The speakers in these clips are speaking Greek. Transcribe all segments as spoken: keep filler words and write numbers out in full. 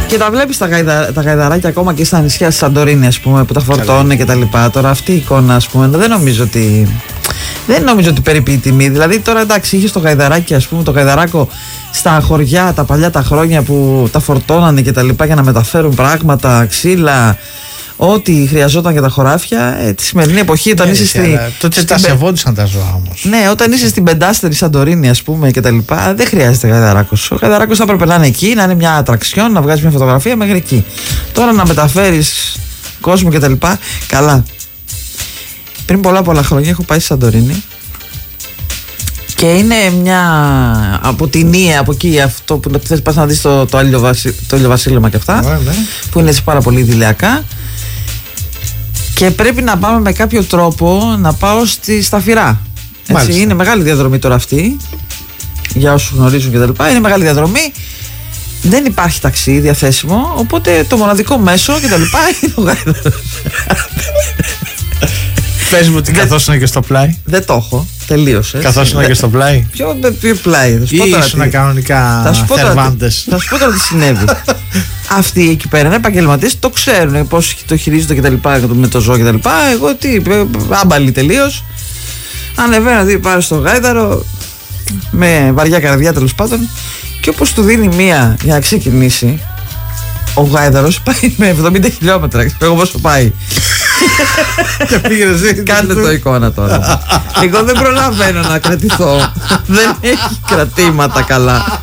Και τα βλέπεις τα, γαϊδα, τα γαϊδαράκια ακόμα και στα νησιά στη Σαντορίνη, ας πούμε, που τα φορτώνουν και τα λοιπά. Τώρα αυτή η εικόνα, ας πούμε, δεν νομίζω ότι. Δεν νομίζω ότι περιποιεί τιμή. Δηλαδή τώρα εντάξει, είχε το γαϊδαράκι, ας πούμε, το γαϊδαράκο στα χωριά τα παλιά τα χρόνια που τα φορτώνανε και τα λοιπά για να μεταφέρουν πράγματα, ξύλα, ό,τι χρειαζόταν για τα χωράφια. Ε, τη σημερινή εποχή, όταν ναι, είσαι στη. Τότε τα σεβόντουσαν τα ζώα όμως. Ναι, όταν είσαι στην πεντάστερη Σαντορίνη, ας πούμε, και τα λοιπά, δεν χρειάζεται γαϊδαράκος. Ο γαϊδαράκος θα έπρεπε να είναι εκεί, να είναι μια ατραξιόν, να βγάζει μια φωτογραφία μέχρι εκεί. Τώρα να μεταφέρεις κόσμο και τα λοιπά, καλά. Πριν πολλά πολλά χρόνια έχω πάει στη Σαντορίνη και είναι μια από την Ία, από εκεί αυτό που θες πας να δεις το, το, Ήλιο το ηλιοβασίλεμα και αυτά, yeah, ναι. Που είναι έτσι πάρα πολύ ιδηλιακά, και πρέπει να πάμε με κάποιο τρόπο να πάω στη, στα Φυρά. Έτσι, είναι μεγάλη διαδρομή τώρα αυτή, για όσους γνωρίζουν και τα λοιπά, είναι μεγάλη διαδρομή. Δεν υπάρχει ταξί διαθέσιμο, οπότε το μοναδικό μέσο και τα λοιπά είναι ο γάιδαρος. Πες μου ότι καθόσουνα και στο πλάι. Δεν το έχω, τελείωσε. Καθόσουνα και στο πλάι. Ποιο, ποιο πλάι, θα σου πω τώρα. Ή ήσουνα κανονικά Θερβάντες. Θα σου πω τώρα τι συνέβη. Αυτοί εκεί πέρα είναι επαγγελματίες, το ξέρουν πώς το χειρίζονται και τα λοιπά με το ζώο και τα λοιπά. Εγώ τι, άμπαλοι τελείως. Ανεβαίνω δηλαδή πάρω στο γάιδαρο με βαριά καρδιά τέλος πάντων, και όπως του δίνει μία για να ξεκινήσει, ο γάιδαρος πάει με εβδομήντα χιλιόμετρα. Εγώ πόσο πάει. Και πήγαινε εσύ. Κάντε το εικόνα τώρα. Εγώ δεν προλαβαίνω να κρατηθώ. Δεν έχει κρατήματα καλά.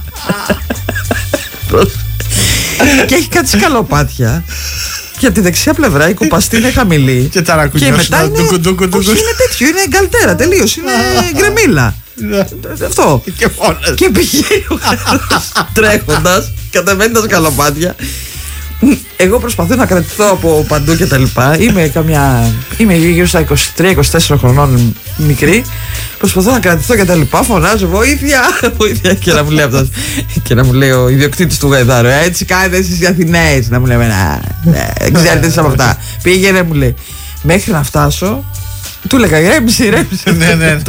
Και έχει κάτι σκαλοπάτια. Και από τη δεξιά πλευρά η κουπαστή είναι χαμηλή. Και τα και μετά είναι, όχι, είναι τέτοιο, είναι εγκαλτέρα τελείως. Είναι γκρεμίλα. Αυτό. Και πηγαίνει ο γάιδαρος τρέχοντας, κατεβαίνει τα σκαλοπάτια. Εγώ προσπαθώ να κρατηθώ από παντού και τα λοιπά. Είμαι καμιά. Είμαι γύρω στα είκοσι τρία είκοσι τέσσερα χρονών, μικρή. Προσπαθώ να κρατηθώ και τα λοιπά. Φωνάζω βοήθεια, βοήθεια. Και να μου λέει αυτός, και να μου λέει ο ιδιοκτήτης του γαϊδάρου, έτσι κάνετε εσείς οι Αθηναίες. Να μου λέει, να, ναι, δεν ξέρετε εσείς από αυτά. Πήγαινε, μου λέει. Μέχρι να φτάσω, του έλεγα ηρέμησε, ηρέμησε. Ναι, ναι.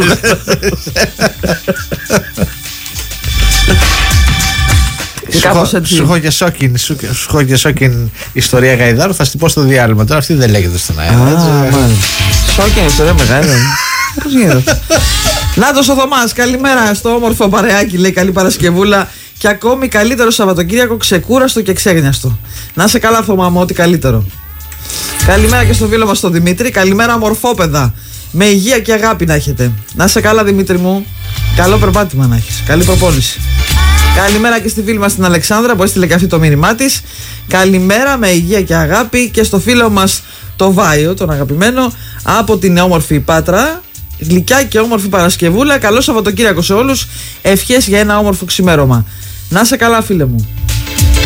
Σου έχω και σόκιν, σου έχω και σόκιν ιστορία γαϊδάρου. Θα στην πω στο διάλειμμα. Τώρα αυτή δεν λέγεται στον αέρα. Σόκιν ιστορία με γαϊδάρου. Πώς γίνεται? Νάτος ο Θωμάς, καλημέρα στο όμορφο παρεάκι, λέει, καλή Παρασκευούλα και ακόμη καλύτερο Σαββατοκύριακο, ξεκούραστο και ξέγνιαστο. Να σε καλά, Θωμά μου, ό,τι καλύτερο. Καλημέρα και στο φίλο μας τον Δημήτρη. Καλημέρα, μορφόπεδα. Με υγεία και αγάπη να έχετε. Να σε καλά, Δημήτρη μου. Καλό περπάτημα να έχεις. Καλή προπόνηση. Καλημέρα και στη φίλη μας την Αλεξάνδρα που έστειλε και αυτή το μήνυμά της. Καλημέρα με υγεία και αγάπη και στο φίλο μας το Βάιο, τον αγαπημένο, από την όμορφη Πάτρα. Γλυκιά και όμορφη Παρασκευούλα. Καλό Σαββατοκύριακο σε όλους. Ευχές για ένα όμορφο ξημέρωμα. Να σε καλά, φίλε μου.